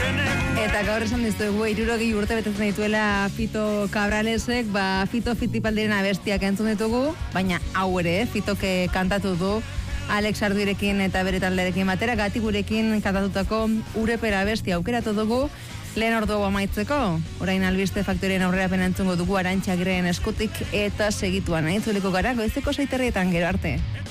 Eta gaur esan dizuegu 60 urte betetzen dituela Fito Cabralesek, Fito Fitipaldiren abestiak entzun ditugu, baina hau ere, Fitoke kantatu du Alex Arduirekin eta bere taldearekin batera, Gati gurekin kantatutako Urepera abestia aukeratu dugu, lehen ordu amaitzeko. Orain Albiste Faktorien aurrerapen entzungo dugu Arantxa Agirreren eskutik eta segituan. Itzuliko gara, goizeko 6:30 gero arte.